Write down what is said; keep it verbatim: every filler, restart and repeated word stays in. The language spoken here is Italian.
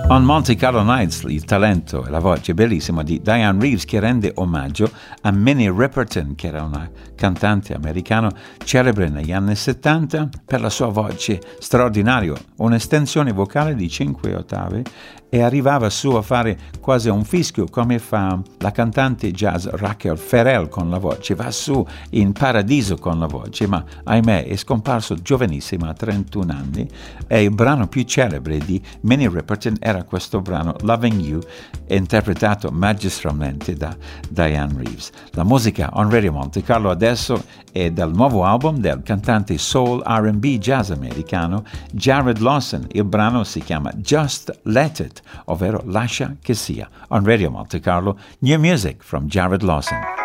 On Monte Carlo Nights, il talento e la voce bellissima di Diane Reeves, che rende omaggio a Minnie Riperton, che era una cantante americana celebre negli anni settanta per la sua voce straordinaria, un'estensione vocale di cinque ottave, e arrivava su a fare quasi un fischio come fa la cantante jazz Raquel Ferrell con la voce, va su in paradiso con la voce, ma ahimè è scomparso giovanissima a trentuno anni, e il brano più celebre di Minnie Riperton era questo brano Loving You, interpretato magistralmente da Diane Reeves. La musica on Radio Monte Carlo adesso è dal nuovo album del cantante soul R and B jazz americano Jared Lawson. Il brano si chiama Just Let It, ovvero Lascia che sia. On Radio Monte Carlo, new music from Jared Lawson.